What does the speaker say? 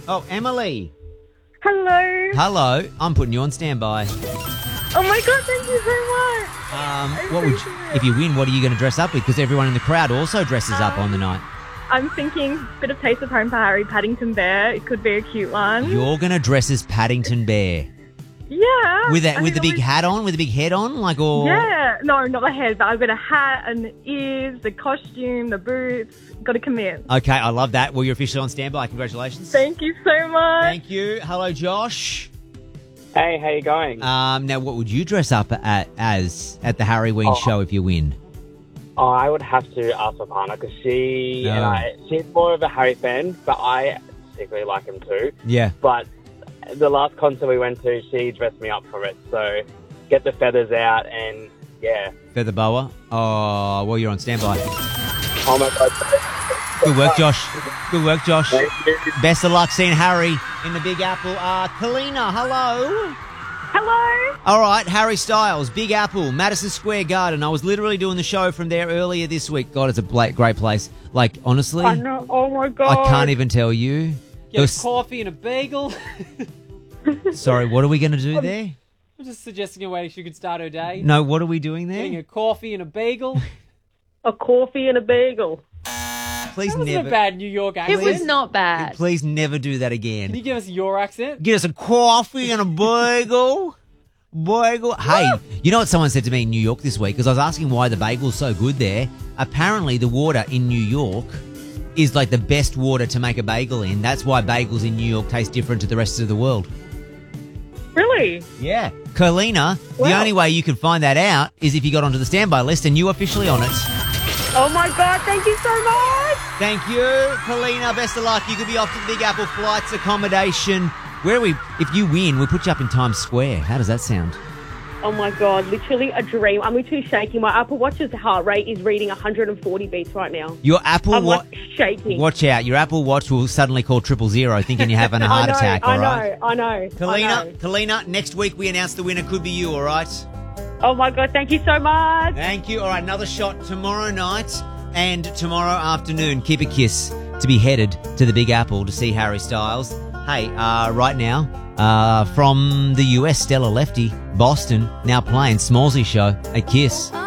Oh, Emily. Hello. Hello. I'm putting you on standby. Oh my God, thank you so much. What would if you win, what are you going to dress up with? Because everyone in the crowd also dresses up on the night. I'm thinking bit of Taste of Home for Harry, Paddington Bear. It could be a cute one. You're going to dress as Paddington Bear. Yeah. With the big hat on, with the big head on, like or Yeah. No, not the head, but I've got a hat and the ears, the costume, the boots. Got to commit. Okay, I love that. Well, you're officially on standby. Congratulations. Thank you so much. Thank you. Hello, Josh. Hey, how you going? Now, what would you dress up as at the Harry Ween show if you win? Oh, I would have to ask my partner because she's more of a Harry fan, but I secretly like him too. Yeah. But the last concert we went to, she dressed me up for it. So get the feathers out and, yeah. Feather boa? Oh, well, you're on standby. Oh, my God. Good work, Josh. Good work, Josh. Thank you. Best of luck seeing Harry in the Big Apple. Kalina, hello. Hello. All right, Harry Styles, Big Apple, Madison Square Garden. I was literally doing the show from there earlier this week. God, it's a great place. Like, honestly, I know. Oh my God. I can't even tell you. Get a coffee and a bagel. Sorry, what are we going to do there? I'm just suggesting a way she could start her day. No, what are we doing there? Getting a coffee and a bagel. A coffee and a bagel. Please That wasn't never. a bad New York accent. It was not bad. Please never do that again. Can you give us your accent? Get us a coffee and a bagel. Bagel. Hey, you know what someone said to me in New York this week? Because I was asking why the bagel's so good there. Apparently, the water in New York is like the best water to make a bagel in. That's why bagels in New York taste different to the rest of the world. Really? Yeah. Carlina, the Wow. only way you can find that out is if you got onto the standby list and you're officially on it. Oh my God, thank you so much. Thank you, Carlina. Best of luck. You could be off to the Big Apple flights, accommodation. If you win, we'll put you up in Times Square. How does that sound? Oh my God, literally a dream. I'm literally shaking. My Apple Watch's heart rate is reading 140 beats right now. Your Apple I'm Watch. like shaking. Watch out. Your Apple Watch will suddenly call 000 thinking you're having a heart attack, all right? I know. Kalina, next week we announce the winner. Could be you, all right? Oh my God, thank you so much. Thank you. All right, another shot tomorrow night and tomorrow afternoon. Keep a kiss to be headed to the Big Apple to see Harry Styles. Hey, right now, from the US, Stella Lefty, Boston, now playing Smallsy Show, A Kiss.